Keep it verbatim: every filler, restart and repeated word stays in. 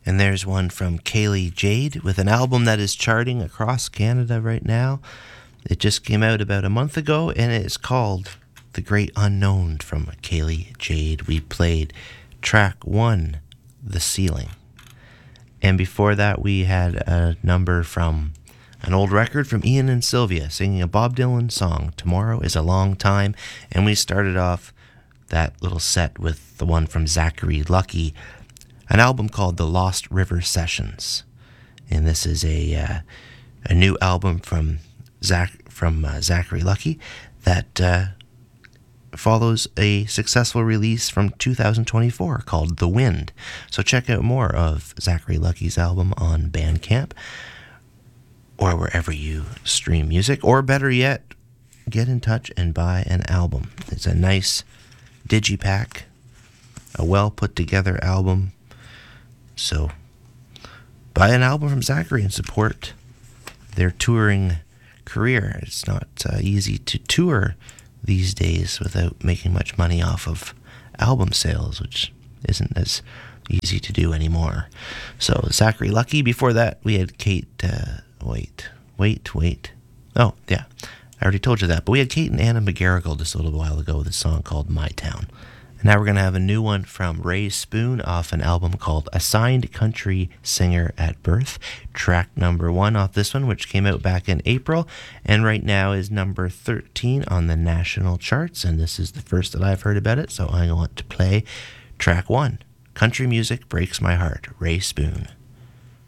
And there's one from Kaylee Jade with an album that is charting across Canada right now. It just came out about a month ago, and it's called The Great Unknown from Kaylee Jade. We played track one, The Ceiling. And before that, we had a number from an old record from Ian and Sylvia singing a Bob Dylan song, Tomorrow is a Long Time. And we started off that little set with the one from Zachary Lucky, an album called The Lost River Sessions. And this is a uh, a new album from Zach from uh, Zachary Lucky that uh, follows a successful release from two thousand twenty-four called The Wind. So check out more of Zachary Lucky's album on Bandcamp or wherever you stream music, or better yet, get in touch and buy an album. It's a nice digipack, a well put together album. So buy an album from Zachary and support their touring career. It's not uh, easy to tour these days without making much money off of album sales, which isn't as easy to do anymore. So Zachary Lucky. Before that, we had Kate. Uh, wait, wait, wait. Oh, yeah. I already told you that. But we had Kate and Anna McGarrigle just a little while ago with a song called My Town. And now we're going to have a new one from Ray Spoon off an album called Assigned Country Singer at Birth. Track number one off this one, which came out back in April, and right now is number thirteen on the national charts. And this is the first that I've heard about it, so I want to play track one. Country Music Breaks My Heart, Ray Spoon.